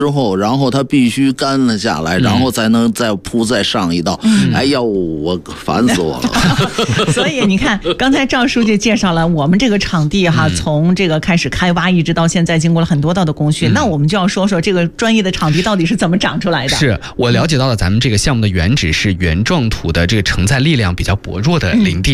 之后，然后它必须干了下来，然后才能再铺再上一道。哎呀，我烦死我了。 所以你看，刚才赵书记介绍了我们这个场地哈，从这个开始开挖一直到现在，经过了很多道的工序。那我们就要说说这个专业的场地到底是怎么长出来的。 是我了解到了，咱们这个项目的原址是原状土的这个承载力量比较薄弱的林地。